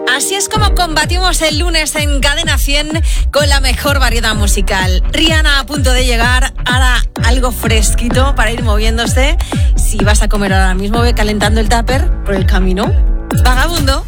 Así es como combatimos el lunes en Cadena 100 con la mejor variedad musical. Rihanna a punto de llegar, ahora algo fresquito para ir moviéndose. Si vas a comer ahora mismo, ve calentando el tupper por el camino. Vagabundo.